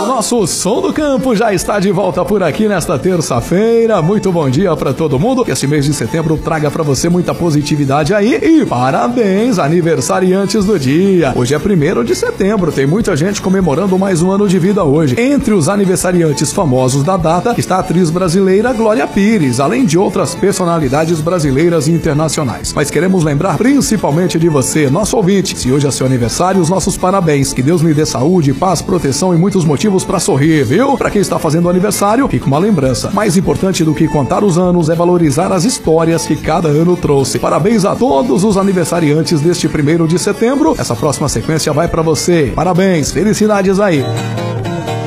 Nosso Som do Campo já está de volta por aqui nesta terça-feira. Muito bom dia para todo mundo. Que esse mês de setembro traga para você muita positividade aí. E parabéns, aniversariantes do dia. Hoje é 1º de setembro. Tem muita gente comemorando mais um ano de vida hoje. Entre os aniversariantes famosos da data está a atriz brasileira Glória Pires, além de outras personalidades brasileiras e internacionais. Mas queremos lembrar principalmente de você, nosso ouvinte. Se hoje é seu aniversário, os nossos parabéns. Que Deus lhe dê saúde, paz, proteção e muitos motivos para sorrir, viu? Para quem está fazendo aniversário, fica uma lembrança. Mais importante do que contar os anos é valorizar as histórias que cada ano trouxe. Parabéns a todos os aniversariantes deste 1º de setembro. Essa próxima sequência vai para você. Parabéns, felicidades aí.